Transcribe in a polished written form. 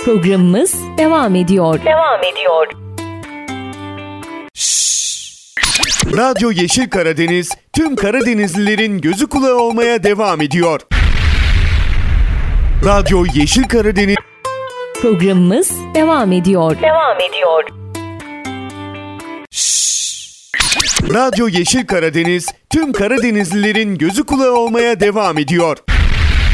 Programımız devam ediyor. Radyo Yeşil Karadeniz tüm Karadenizlilerin gözü kulağı olmaya devam ediyor. Radyo Yeşil Karadeniz Programımız devam ediyor. Radyo Yeşil Karadeniz tüm Karadenizlilerin gözü kulağı olmaya devam ediyor.